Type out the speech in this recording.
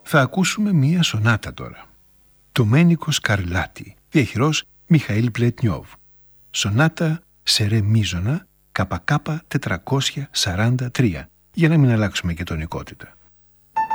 Θα ακούσουμε μία σονάτα τώρα. Ντομένικο Σκαρλάτι, διαχειρός Μιχαήλ Πλετνιόβ. Σονάτα σε ρε μίζωνα, ΚΚ 443, για να μην αλλάξουμε και τονικότητα.